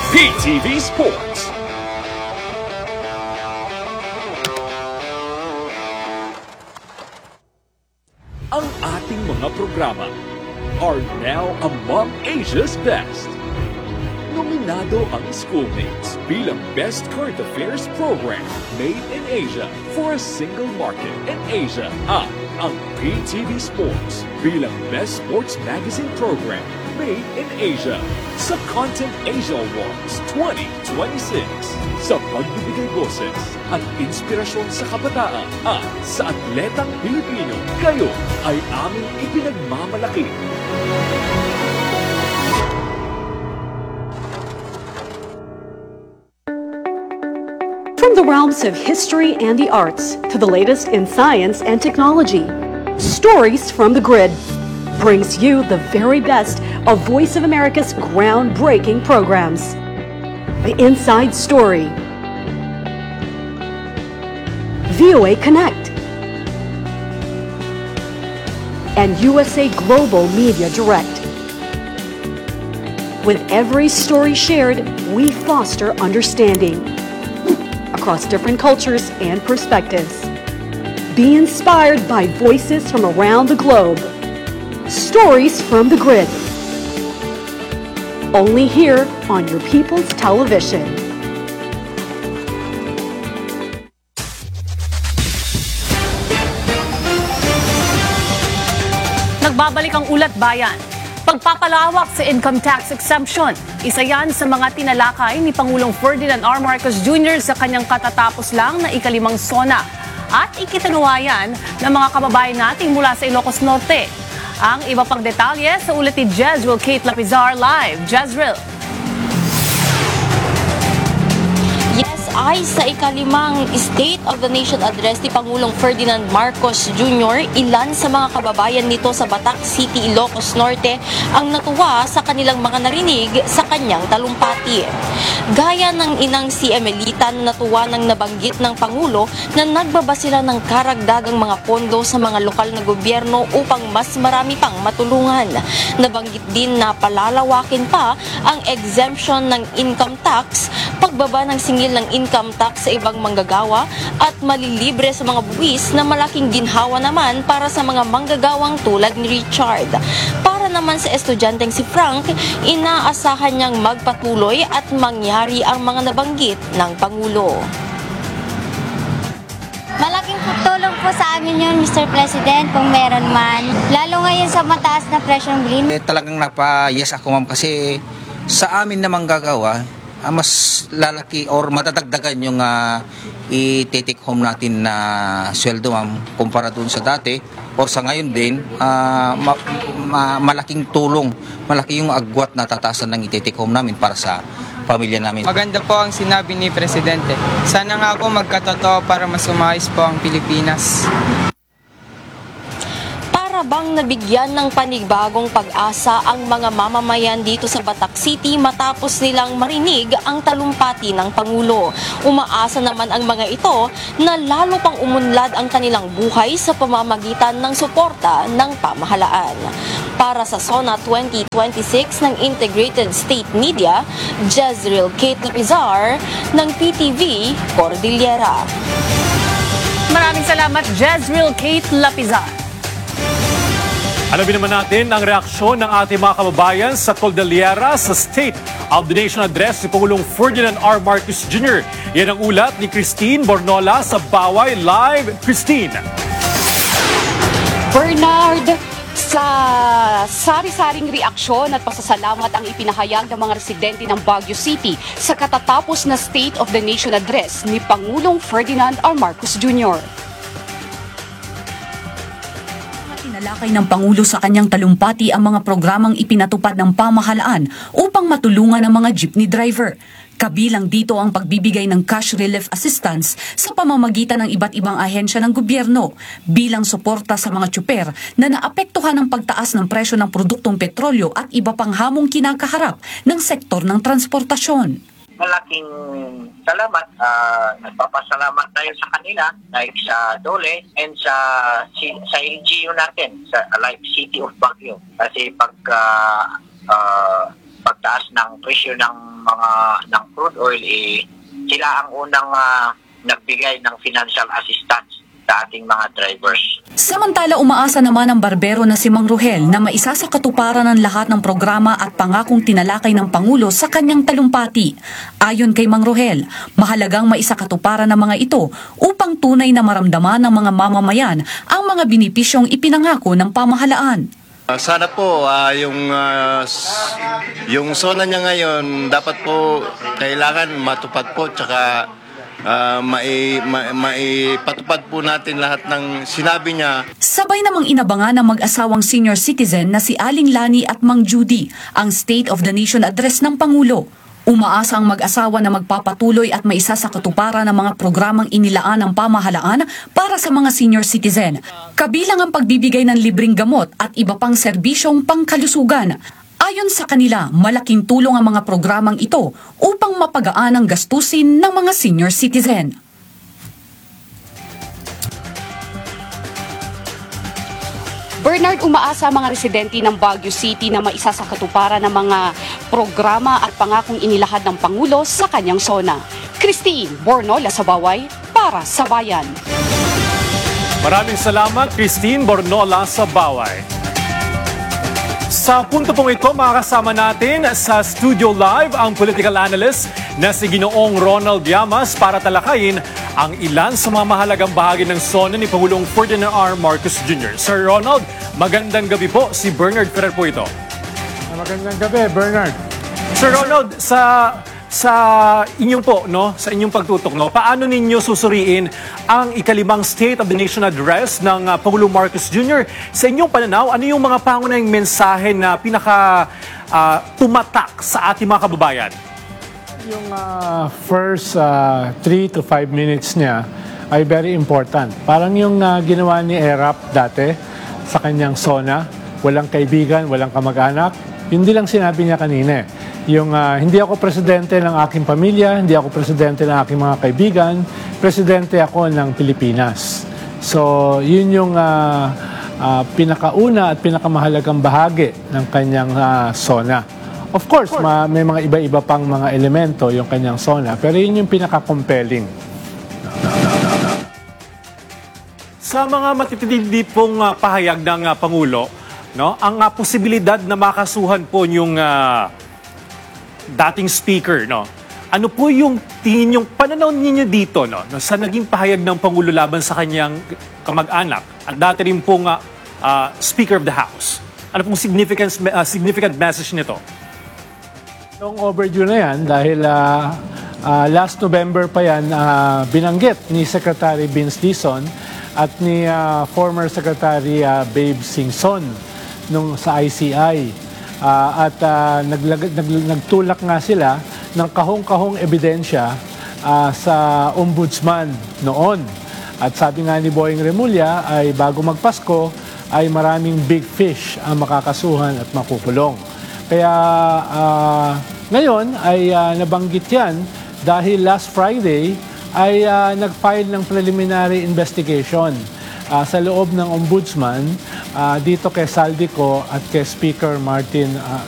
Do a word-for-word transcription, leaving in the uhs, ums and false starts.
P T V Sports. Ang ating mga programa are now among Asia's best. Nominado ang Schoolmates bilang Best Current Affairs Program Made in Asia for a Single Market in Asia at ang P T V Sports bilang Best Sports Magazine Program Made in Asia sa Content Asia Awards twenty twenty-six. Sa pagbibigay boses at inspirasyon sa kabataan at sa atletang Pilipino, kayo ay aming ipinagmamalaki. From the realms of history and the arts to the latest in science and technology, Stories from the Grid brings you the very best of Voice of America's groundbreaking programs. The Inside Story, V O A Connect, and U S A Global Media Direct. With every story shared, we foster understanding across different cultures and perspectives. Be inspired by voices from around the globe. Stories from the Grid. Only here on your People's Television. Nagbabalik ang Ulat Bayan. Pagpapalawak sa income tax exemption. Isa yan sa mga tinalakay ni Pangulong Ferdinand R. Marcos Junior sa kanyang katatapos lang na ikalimang SONA. At ikitinuwayan ng mga kababayan nating mula sa Ilocos Norte. Ang iba pang detalye sa ulat ni Jezreel Kate Lapizar live. Jezreel. Yes, ay sa ikalimang State of the Nation Address ni Pangulong Ferdinand Marcos Junior, ilan sa mga kababayan nito sa Batac City, Ilocos Norte ang natuwa sa kanilang mga narinig sa kanyang talumpati. Gaya ng inang si Emelita na natuwa ng nabanggit ng Pangulo na nagbaba sila ng karagdagang mga pondo sa mga lokal na gobyerno upang mas marami pang matulungan. Nabanggit din na palalawakin pa ang exemption ng income tax, pagbaba ng singil ng income tax sa ibang manggagawa at malilibre sa mga buwis na malaking ginhawa naman para sa mga manggagawang tulad ni Richard. Para naman sa estudyanteng si Frank, inaasahan niyang magpatuloy at mangyari ang mga nabanggit ng Pangulo. Malaking tulong po sa amin yun, Mister President, kung meron man. Lalo ngayon sa mataas na presyo ng bilhin. Eh, talagang napa-yes ako, ma'am, kasi sa amin na manggagawa, ah, mas lalaki or matadagdagan yung uh, i-take home natin na sweldo, ma'am, kumpara dun sa dati o sa ngayon din, uh, ma- ma- malaking tulong, malaki yung agwat na tatasan ng i-take home namin para sa pamilya namin. Maganda po ang sinabi ni Presidente. Sana nga po magkatotoo para mas umayos po ang Pilipinas. Para bang nabigyan ng panibagong pag-asa ang mga mamamayan dito sa Batac City matapos nilang marinig ang talumpati ng Pangulo. Umaasa naman ang mga ito na lalo pang umunlad ang kanilang buhay sa pamamagitan ng suporta ng pamahalaan. Para sa SONA twenty twenty-six ng Integrated State Media, Jezreel Kate Lapizar ng P T V Cordillera. Maraming salamat, Jezreel Kate Lapizar. Alamin naman natin ang reaksyon ng ating mga kababayan sa Cordillera sa State of the Nation Address ni Pangulong Ferdinand R. Marcos Junior Yan ang ulat ni Christine Bornola sa Baway Live. Christine. Bernard, sa sari-saring reaksyon at pasasalamat ang ipinahayag ng mga residente ng Baguio City sa katatapos na State of the Nation Address ni Pangulong Ferdinand R. Marcos Junior Tinalakay ng Pangulo sa kanyang talumpati ang mga programang ipinatupad ng pamahalaan upang matulungan ang mga jeepney driver. Kabilang dito ang pagbibigay ng cash relief assistance sa pamamagitan ng iba't ibang ahensya ng gobyerno bilang suporta sa mga tsuper na naapektuhan ng pagtaas ng presyo ng produktong petrolyo at iba pang hamong kinakaharap ng sektor ng transportasyon. Malaking salamat, uh, nagpapasalamat tayo sa kanila, like sa Dole and sa sa L G U natin, sa like City of Baguio. Kasi pag uh, uh, pagtaas ng presyo ng mga ng crude oil, eh, sila ang unang uh, nagbigay ng financial assistance sa ating mga drivers. Samantala, umaasa naman ang barbero na si Mang Rohel na maisa sa katuparan ng lahat ng programa at pangakong tinalakay ng Pangulo sa kanyang talumpati. Ayon kay Mang Rohel, mahalagang maisa katuparan ng mga ito upang tunay na maramdaman ng mga mamamayan ang mga binipisyong ipinangako ng pamahalaan. Uh, sana po uh, yung uh, yung SONA niya ngayon dapat po kailangan matupad po, tsaka uh, mai, mai, maipatupad po natin lahat ng sinabi niya. Sabay namang inabangan ng mag-asawang senior citizen na si Aling Lani at Mang Judy ang State of the Nation Address ng Pangulo. Umaasa ang mag-asawa na magpapatuloy at maisa sa katuparan ng mga programang inilaan ng pamahalaan para sa mga senior citizen. Kabilang ang pagbibigay ng libreng gamot at iba pang serbisyong pangkalusugan. Ayon sa kanila, malaking tulong ang mga programang ito upang mapagaan ang gastusin ng mga senior citizen. Bernard, umaasa ang mga residente ng Baguio City na maisa sa katuparan ng mga programa at pangakong inilahad ng Pangulo sa kanyang SONA. Christine Bornola sa Baway para sa Bayan. Maraming salamat, Christine Bornola sa Baway. Sa punto pong ito, makakasama natin sa Studio Live ang political analyst na si Ginoong Ronald Llamas para talakayin ang ilan sa mga mahalagang bahagi ng SONA ni Pangulong Ferdinand R. Marcos Junior Sir Ronald, magandang gabi po. Si Bernard Ferrer po ito. Magandang gabi, Bernard. Sir Ronald, sa sa inyong po, no, sa inyong pagtutok, no, paano ninyo susuriin ang ikalimang State of the Nation Address ng uh, Pangulong Marcos Junior Sa inyong pananaw, ano yung mga pangunahing mensahe na pinaka uh, tumatak sa ating mga kababayan? Yung uh, first uh, three to five minutes niya ay very important. Parang yung uh, ginawa ni Erap dati sa kanyang SONA, walang kaibigan, walang kamag-anak. Yun din lang sinabi niya kanina. Yung uh, hindi ako presidente ng aking pamilya, hindi ako presidente ng aking mga kaibigan, presidente ako ng Pilipinas. So, yun yung uh, uh, pinakauna at pinakamahalagang bahagi ng kanyang uh, SONA. Of course, ma- may mga iba-iba pang mga elemento yung kanyang SONA, pero yun yung pinaka-compelling. Sa mga matitindi pong uh, pahayag ng uh, Pangulo, no, ang uh, posibilidad na makasuhan po yung uh, dating speaker, no? Ano po yung tingin yung pananaw ninyo dito, no, no, sa naging pahayag ng Pangulo laban sa kanyang kamag-anak at dati rin pong uh, uh, Speaker of the House? Ano pong significant, uh, significant message nito? Long overdue na yan dahil uh, uh, last November pa yan uh, binanggit ni Secretary Vince Dizon at ni uh, former Secretary uh, Babe Singson nung sa I C I. Uh, at uh, naglag, nag, nagtulak nga sila ng kahong-kahong ebidensya uh, sa ombudsman noon. At sabi nga ni Boying Remulla ay bago magpasko ay maraming big fish ang makakasuhan at makukulong. Kaya uh, ngayon ay uh, nabanggit yan dahil last Friday ay uh, nag-file ng preliminary investigation uh, sa loob ng ombudsman uh, dito kay Saldico at kay Speaker Martin uh,